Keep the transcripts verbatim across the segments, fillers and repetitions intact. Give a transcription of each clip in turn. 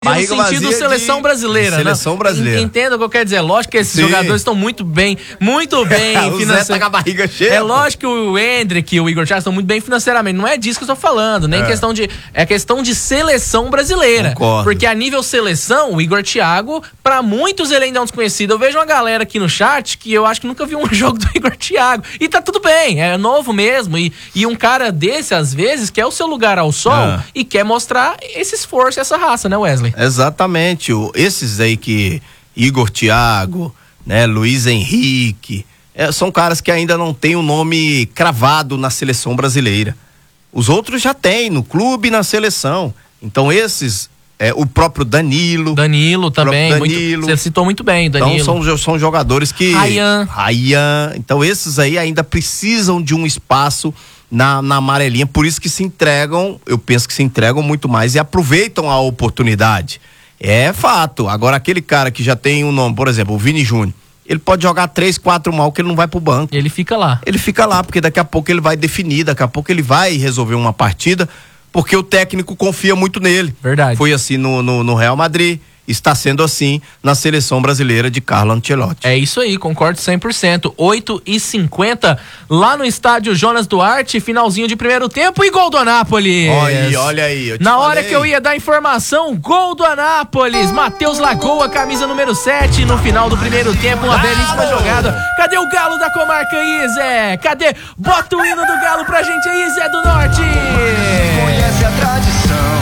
No sentido seleção brasileira, né? Seleção brasileira. Entenda o que eu quero dizer. Lógico que esses Sim. jogadores estão muito bem, muito bem financeiramente. Tá com a barriga cheia. É lógico que o Hendrick e o Igor Thiago estão muito bem financeiramente. Não é disso que eu tô falando, nem é. questão de. É questão de seleção brasileira. Concordo. Porque a nível seleção, o Igor Thiago, pra muitos ele ainda é um desconhecido. Eu vejo uma galera aqui no chat que eu acho que nunca viu um jogo do Igor Thiago. E tá tudo bem, é novo mesmo. E, e um cara desse, às vezes, quer o seu lugar ao sol é. e quer mostrar esse esforço, essa raça, né, Wesley? Exatamente. Esses aí que Igor Thiago, né, Luiz Henrique, é, são caras que ainda não têm o nome cravado na seleção brasileira. Os outros já têm no clube e na seleção. Então esses, é, o próprio Danilo. Danilo também. Danilo. Muito, você citou muito bem, Danilo. Então são, são jogadores que... Ryan. Ryan. Então esses aí ainda precisam de um espaço na, na amarelinha. Por isso que se entregam, eu penso que se entregam muito mais e aproveitam a oportunidade. É fato. Agora, aquele cara que já tem um nome, por exemplo, o Vini Júnior, ele pode jogar três, quatro mal que ele não vai pro banco. Ele fica lá. Ele fica lá, porque daqui a pouco ele vai definir, daqui a pouco ele vai resolver uma partida, porque o técnico confia muito nele. Verdade. Foi assim no, no, no Real Madrid, está sendo assim na seleção brasileira de Carlo Ancelotti. É isso aí, concordo cem por cento. oito e cinquenta lá no estádio Jonas Duarte, finalzinho de primeiro tempo e gol do Anápolis. Olha aí, olha aí. Eu te Na falei. hora que eu ia dar informação, gol do Anápolis. Matheus Lagoa, camisa número sete, no final do primeiro tempo, uma belíssima jogada. Cadê o Galo da comarca aí, Zé? Cadê? Bota o hino do Galo pra gente aí, Zé do Norte. Conhece a tradição.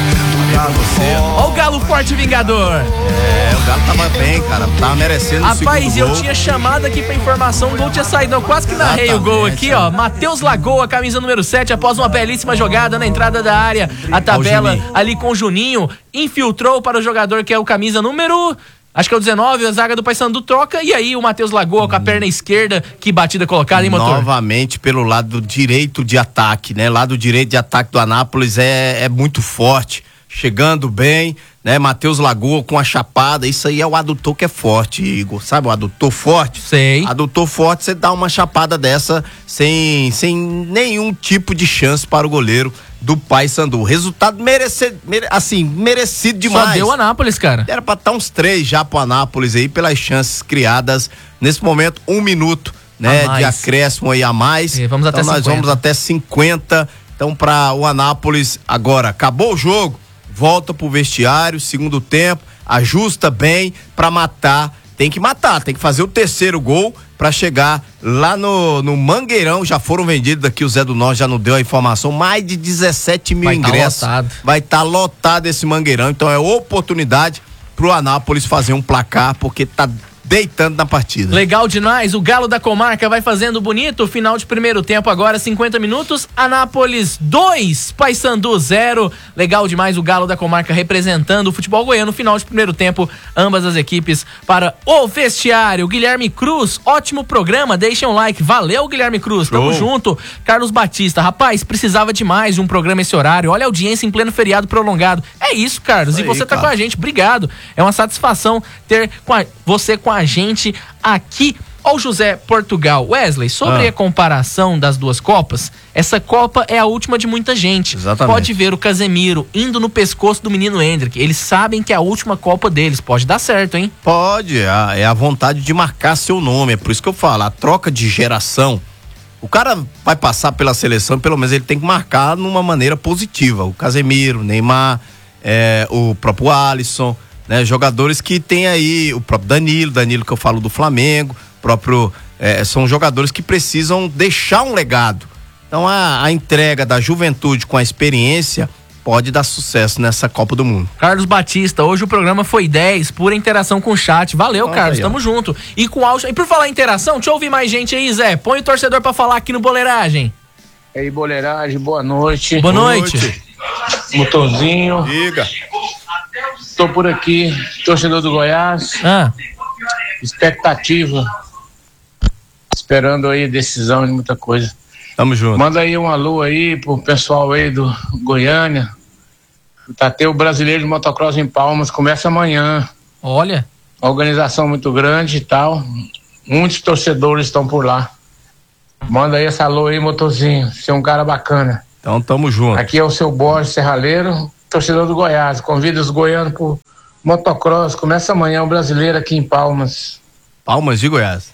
Ó o Galo forte vingador. É, o Galo tava bem, cara. Tava merecendo o Rapaz, eu gol. tinha chamado aqui pra informação, o gol tinha saído. Eu quase que narrei Exatamente. o gol aqui, ó. Matheus Lagoa, camisa número sete, após uma belíssima jogada na entrada da área. A tabela ali com o Juninho infiltrou para o jogador que é o camisa número... Acho que é o dezenove, a zaga do Paysandu troca, e aí o Matheus Lagoa com a perna esquerda, que batida colocada, hein, motor? Novamente pelo lado direito de ataque, né? Lado direito de ataque do Anápolis é, é muito forte, chegando bem, né? Matheus Lagoa com a chapada, isso aí é o adutor que é forte, Igor, sabe o adutor forte? Sei. Adutor forte, você dá uma chapada dessa sem, sem nenhum tipo de chance para o goleiro do Paysandu. Resultado merecido, mere, assim, merecido demais. Só deu o Anápolis, cara. Era pra estar uns três já pro Anápolis aí, pelas chances criadas nesse momento, um minuto, né, de acréscimo aí a mais. E vamos então até nós cinquenta. vamos até cinquenta. Então para o Anápolis agora, acabou o jogo, volta pro vestiário, segundo tempo, ajusta bem pra matar. Tem que matar, tem que fazer o terceiro gol pra chegar lá no, no Mangueirão. Já foram vendidos aqui, o Zé do Norte já não deu a informação, mais de dezessete mil Vai ingressos. tá lotado. Vai estar tá lotado esse Mangueirão, então é oportunidade pro Anápolis fazer um placar, porque tá deitando na partida. Legal demais, o Galo da Comarca vai fazendo bonito, final de primeiro tempo agora, cinquenta minutos, Anápolis dois, Paysandu zero, legal demais o Galo da Comarca representando o futebol goiano, final de primeiro tempo, ambas as equipes para o vestiário. Guilherme Cruz, ótimo programa, deixem um like, valeu Guilherme Cruz, Show. Tamo junto. Carlos Batista, rapaz, precisava demais de um programa esse horário, olha a audiência em pleno feriado prolongado, é isso, Carlos, isso e você aí, tá cara. com a gente, obrigado, é uma satisfação ter com a, você com a gente aqui. Ó o José Portugal. Wesley, sobre ah. a comparação das duas Copas, essa Copa é a última de muita gente. Exatamente. Pode ver o Casemiro indo no pescoço do menino Hendrick. Eles sabem que é a última Copa deles. Pode dar certo, hein? Pode, é a, é a vontade de marcar seu nome. É por isso que eu falo, a troca de geração. O cara vai passar pela seleção, pelo menos ele tem que marcar numa maneira positiva. O Casemiro, o Neymar, é, o próprio Alisson, né, jogadores que tem aí o próprio Danilo, Danilo que eu falo do Flamengo, próprio é, são jogadores que precisam deixar um legado. Então a, a entrega da juventude com a experiência pode dar sucesso nessa Copa do Mundo. Carlos Batista, hoje o programa foi dez, pura interação com o chat. Valeu, Olha Carlos, aí, tamo ó. junto. E com áudio, e por falar em interação, deixa eu ouvir mais gente aí, Zé. Põe o torcedor pra falar aqui no Boleiragem. E aí, Boleiragem, boa noite. Boa noite. Motorzinho. Diga. Tô por aqui, torcedor do Goiás. Ah, Expectativa. Esperando aí decisão de muita coisa. Tamo junto. Manda aí um alô aí pro pessoal aí do Goiânia. Tá ter o Brasileiro de Motocross em Palmas, começa amanhã. olha. Organização muito grande e tal. Muitos torcedores estão por lá. Manda aí essa alô aí, motorzinho. Você é um cara bacana. Então tamo junto. Aqui é o seu Borges Serraleiro. torcedor do Goiás. Convido os goianos pro motocross. Começa amanhã o brasileiro aqui em Palmas. Palmas de Goiás.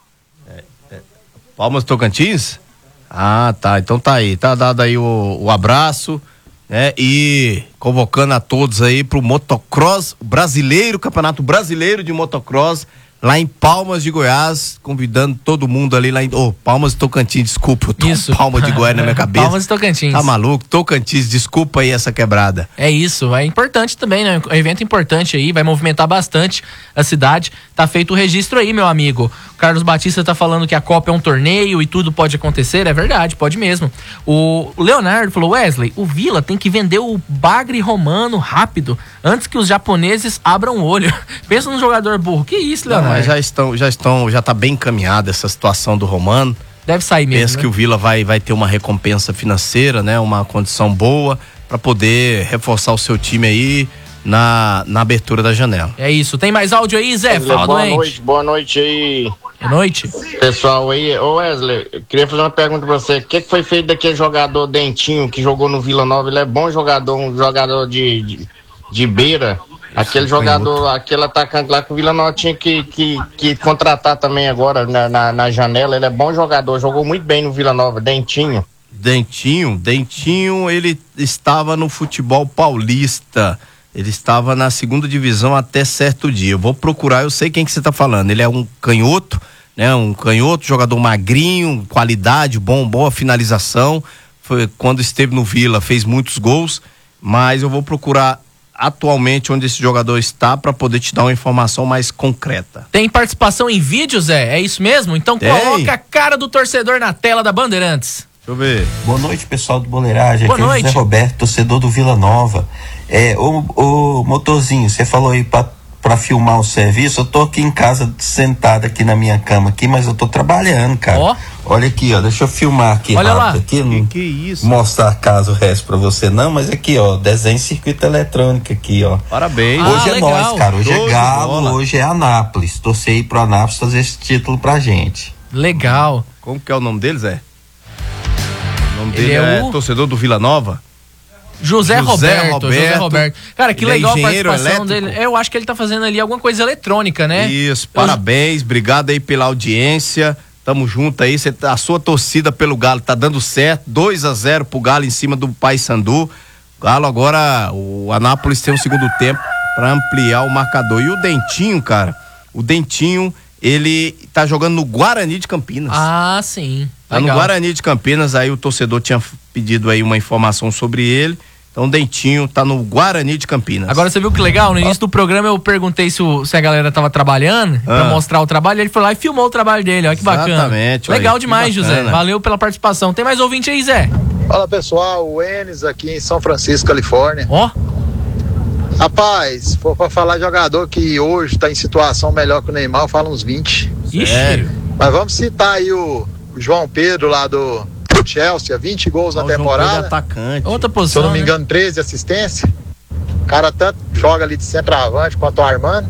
É, é, Palmas Tocantins? Ah, tá. Então tá aí. Tá dado aí o, o abraço, né? E convocando a todos aí pro motocross brasileiro, Campeonato Brasileiro de Motocross, lá em Palmas de Goiás, convidando todo mundo ali lá em... Oh, Palmas de Tocantins, desculpa, eu tô Isso. com Palmas de Goiás na minha cabeça. Palmas de Tocantins. Tá maluco? Tocantins, desculpa aí essa quebrada. É isso, é importante também, né? Um evento importante aí, vai movimentar bastante a cidade. Tá feito o registro aí, meu amigo. O Carlos Batista tá falando que a Copa é um torneio e tudo pode acontecer. É verdade, pode mesmo. O Leonardo falou, Wesley, o Vila tem que vender o bagre romano rápido, antes que os japoneses abram o olho. Pensa num jogador burro. Que isso, Leonardo? Não, mas já estão, já estão, já tá bem encaminhada essa situação do Romano. Deve sair mesmo, Penso né? que o Vila vai, vai ter uma recompensa financeira, né? Uma condição boa para poder reforçar o seu time aí na, na abertura da janela. É isso. Tem mais áudio aí, Zé? Fala, boa doente. noite, boa noite aí. Boa noite. Pessoal aí, ô Wesley, eu queria fazer uma pergunta pra você. O que, que foi feito daquele jogador Dentinho que jogou no Vila Nova? Ele é bom jogador, um jogador de, de, de beira. Aquele jogador, aquele atacante lá que o Vila Nova tinha que, que, que contratar também agora na, na, na janela. Ele é bom jogador, jogou muito bem no Vila Nova, Dentinho. Dentinho, Dentinho, ele estava no futebol paulista. Ele estava na segunda divisão até certo dia. Eu vou procurar, eu sei quem que você está falando. Ele é um canhoto, né? Um canhoto, jogador magrinho, qualidade, bom, boa finalização. Foi quando esteve no Vila, fez muitos gols, mas eu vou procurar atualmente onde esse jogador está para poder te dar uma informação mais concreta. Tem participação em vídeo, Zé? É isso mesmo? Então Tem. coloca a cara do torcedor na tela da Bandeirantes. Deixa eu ver. Boa noite, pessoal do Boleiragem. Boa Aqui é o noite. José Roberto, torcedor do Vila Nova. É, ô, ô motorzinho, você falou aí pra, pra filmar o serviço. Eu tô aqui em casa, sentado aqui na minha cama aqui, mas eu tô trabalhando, cara. Ó. Olha aqui, ó, deixa eu filmar aqui Olha rápido lá. aqui, Que não que isso? mostrar caso o resto pra você não, mas aqui, ó, desenho circuito eletrônico aqui, ó. Parabéns. Ah, Hoje é legal. nós, cara, hoje Show é de Galo, bola. hoje é Anápolis. Torcei pro Anápolis fazer esse título pra gente. Legal. Como que é o nome dele, Zé? O nome Ele dele é é, o- torcedor do Vila Nova? José, José Roberto, Roberto. José Roberto. Cara, que Ele é legal a engenheiro participação elétrico. dele. Eu acho que ele tá fazendo ali alguma coisa eletrônica, né? Isso, Eu- parabéns, obrigado aí pela audiência. Tamo junto aí, cê, tá- a sua torcida pelo Galo tá dando certo, dois a zero pro Galo em cima do Paysandu. Galo agora, o Anápolis tem um segundo tempo pra ampliar o marcador. E o Dentinho, cara, o Dentinho, ele tá jogando no Guarani de Campinas. Ah, sim. Tá no Legal. Guarani de Campinas, aí o torcedor tinha pedido aí uma informação sobre ele. Então o Dentinho tá no Guarani de Campinas. Agora você viu que legal? No início do programa eu perguntei se, o- se a galera tava trabalhando, pra Ah. mostrar o trabalho. Ele foi lá e filmou o trabalho dele. Olha que bacana. Exatamente, olha Legal aí, que demais, José. bacana. Valeu pela participação. Tem mais ouvinte aí, Zé? Fala pessoal, o Enes aqui em São Francisco, Califórnia. Ó, Rapaz, se for pra falar jogador que hoje tá em situação melhor que o Neymar, eu falo uns vinte. ixi. Sério? Mas vamos citar aí o, o João Pedro lá do, do Chelsea, vinte gols Ó, na o João Pedro é temporada. atacante. Outra Se eu posição, não me né? engano, treze assistências. O cara tanto joga ali de centroavante quanto o Armando.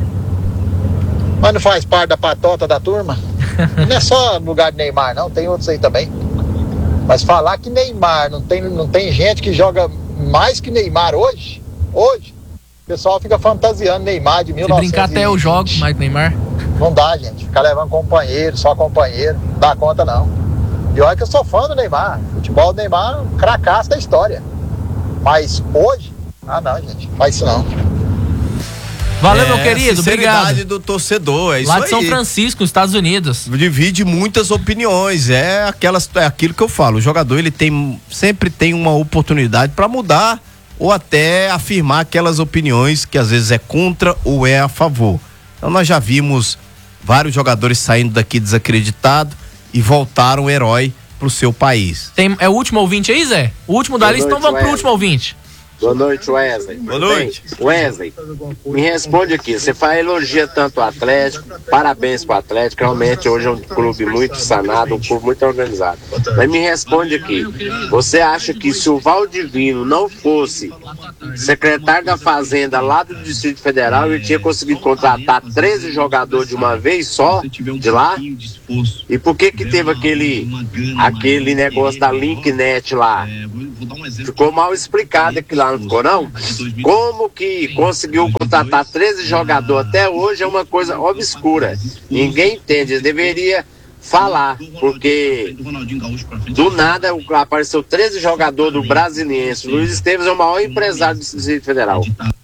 Mas não faz parte da patota da turma. E não é só no lugar de Neymar, não, tem outros aí também. Mas falar que Neymar não tem, não tem gente que joga mais que Neymar hoje, hoje, o pessoal fica fantasiando Neymar de mil Se e novecentos. brincar até eu jogo, mais que Neymar. Não dá, gente. Ficar levando companheiro, só companheiro, não dá conta não. E olha que eu sou fã do Neymar. Futebol do Neymar, um cracaço da história. Mas hoje, ah não, gente, faz isso não. Valeu, É, meu querido. sinceridade Obrigado. do torcedor, é isso Lá de aí. São Francisco, Estados Unidos. Divide muitas opiniões, é aquelas, é aquilo que eu falo. O jogador ele tem sempre tem uma oportunidade para mudar ou até afirmar aquelas opiniões que às vezes é contra ou é a favor. Então nós já vimos vários jogadores saindo daqui desacreditado e voltaram herói pro seu país. Tem, é o último ouvinte aí, Zé? O último da Boa lista, então noite, vamos pro Wesley. último ouvinte. Boa noite, Wesley. Boa noite. Bem, Wesley, me responde aqui. Você faz elogia tanto o Atlético, parabéns pro Atlético. Realmente hoje é um clube muito sanado, um clube muito organizado. Mas me responde aqui. Você acha que se o Valdivino não fosse secretário da Fazenda lá do Distrito Federal, ele tinha conseguido contratar treze jogadores de uma vez só de lá? E por que que teve aquele, aquele negócio da Linknet lá? Ficou mal explicado aqui lá, não ficou não? Como que conseguiu contratar treze jogadores até hoje é uma coisa obscura. Ninguém entende, ele deveria falar, porque do nada apareceu treze jogadores do Brasiliense. Luiz Esteves é o maior empresário do Distrito Federal.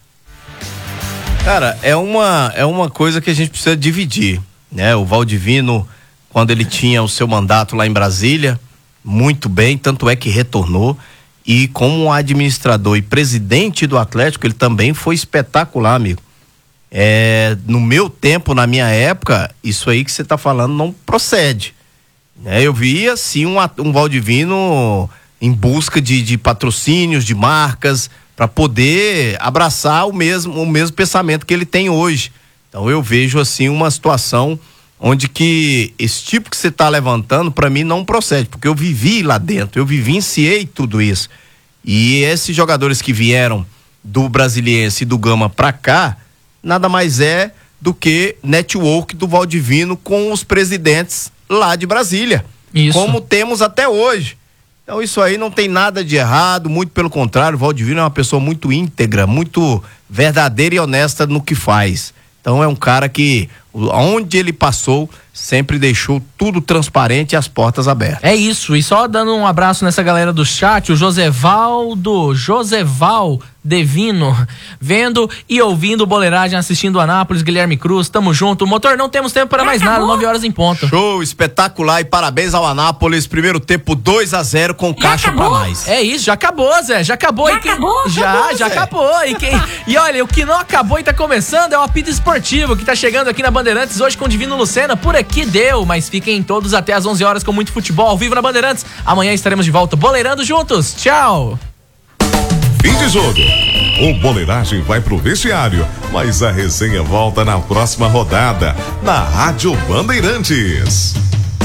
Cara, é uma, é uma coisa que a gente precisa dividir, né? O Valdivino, quando ele tinha o seu mandato lá em Brasília, muito bem, tanto é que retornou, e como administrador e presidente do Atlético, ele também foi espetacular, amigo. É, no meu tempo, na minha época, isso aí que você tá falando não procede. É, eu via, sim, um, um Valdivino em busca de, de patrocínios, de marcas, para poder abraçar o mesmo, o mesmo pensamento que ele tem hoje. Então eu vejo assim uma situação onde que esse tipo que você está levantando para mim não procede, porque eu vivi lá dentro, eu vivenciei tudo isso. E esses jogadores que vieram do Brasiliense e do Gama para cá, nada mais é do que network do Valdivino com os presidentes lá de Brasília. Isso. Como temos até hoje. Então isso aí não tem nada de errado, muito pelo contrário, o Valdivino é uma pessoa muito íntegra, muito verdadeira e honesta no que faz. Então é um cara que, onde ele passou, sempre deixou tudo transparente e as portas abertas. É isso, e só dando um abraço nessa galera do chat, o Josevaldo, Joseval Devino, vendo e ouvindo Boleiragem, assistindo o Anápolis, Guilherme Cruz, tamo junto. Motor, não temos tempo para mais nada, nove horas em ponto. Show, espetacular e parabéns ao Anápolis, primeiro tempo dois a zero com caixa pra mais. É isso, já acabou, Zé, já acabou. Já e quem... acabou? Já, acabou, já Zé. acabou. E, quem... e olha, o que não acabou e tá começando é o apito esportivo, que tá chegando aqui na Bandeirantes hoje com o Divino Lucena. Por aqui deu, mas fiquem todos até às onze horas com muito futebol ao vivo na Bandeirantes. Amanhã estaremos de volta boleirando juntos. Tchau. Fim de jogo. O Boleiragem vai pro vestiário, mas a resenha volta na próxima rodada, na Rádio Bandeirantes.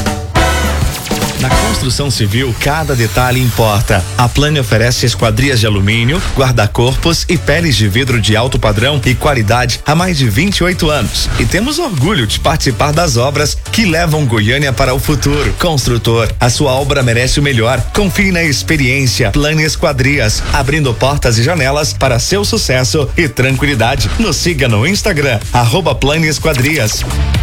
Na construção civil, cada detalhe importa. A Plane oferece esquadrias de alumínio, guarda-corpos e peles de vidro de alto padrão e qualidade há mais de vinte e oito anos. E temos orgulho de participar das obras que levam Goiânia para o futuro. Construtor, a sua obra merece o melhor. Confie na experiência. Plane Esquadrias, abrindo portas e janelas para seu sucesso e tranquilidade. Nos siga no Instagram, arroba Plane Esquadrias.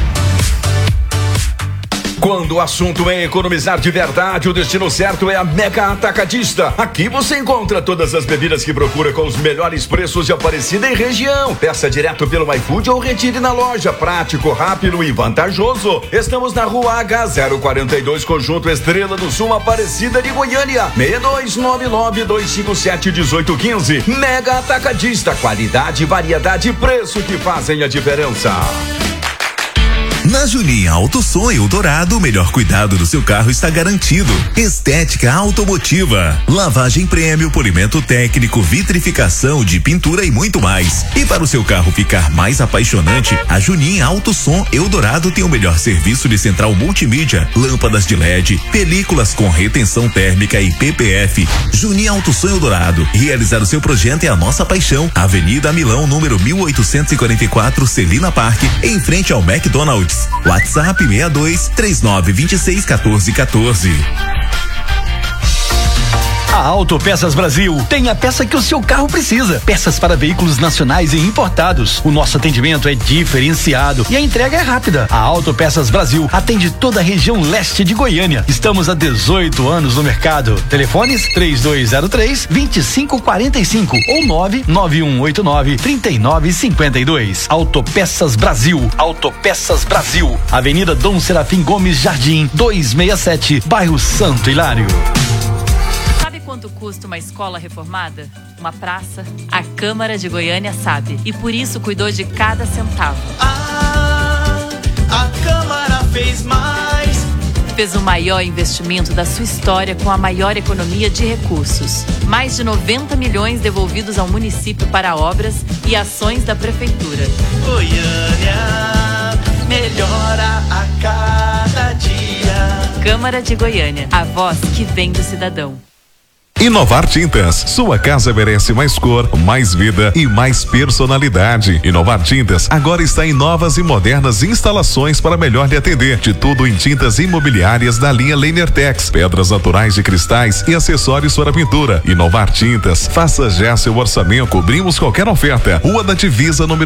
Quando o assunto é economizar de verdade, o destino certo é a Mega Atacadista. Aqui você encontra todas as bebidas que procura com os melhores preços de Aparecida e região. Peça direto pelo iFood ou retire na loja. Prático, rápido e vantajoso. Estamos na Rua H zero quarenta e dois, Conjunto Estrela do Sul, Aparecida de Goiânia. seis dois nove nove, dois cinco sete, um oito um cinco. Mega Atacadista. Qualidade, variedade e preço que fazem a diferença. Na Juninha Autosom Eldorado, o melhor cuidado do seu carro está garantido. Estética automotiva, lavagem prêmio, polimento técnico, vitrificação de pintura e muito mais. E para o seu carro ficar mais apaixonante, a Juninha Autosom Eldorado tem o melhor serviço de central multimídia, lâmpadas de L E D, películas com retenção térmica e P P F. Juninha Autosom Eldorado, realizar o seu projeto é a nossa paixão. Avenida Milão, número mil oitocentos e quarenta e quatro, Celina Parque, em frente ao McDonald's. WhatsApp seis dois três nove dois seis um quatro um quatro. A Autopeças Brasil tem a peça que o seu carro precisa. Peças para veículos nacionais e importados. O nosso atendimento é diferenciado e a entrega é rápida. A Autopeças Brasil atende toda a região leste de Goiânia. Estamos há dezoito anos no mercado. Telefones três dois zero três, dois cinco quatro cinco ou nove nove um oito nove, três nove cinco dois. Autopeças Brasil. Autopeças Brasil. Avenida Dom Serafim Gomes Jardim, duzentos e sessenta e sete, bairro Santo Hilário. Quanto custa uma escola reformada? Uma praça? A Câmara de Goiânia sabe. E por isso cuidou de cada centavo. Ah, a Câmara fez mais. Fez o maior investimento da sua história com a maior economia de recursos. Mais de noventa milhões devolvidos ao município para obras e ações da Prefeitura. Goiânia melhora a cada dia. Câmara de Goiânia, a voz que vem do cidadão. Inovar Tintas, sua casa merece mais cor, mais vida e mais personalidade. Inovar Tintas agora está em novas e modernas instalações para melhor lhe atender. De tudo em tintas imobiliárias da linha Lenertex, pedras naturais de cristais e acessórios para pintura. Inovar Tintas, faça já seu orçamento, cobrimos qualquer oferta. Rua da Divisa, número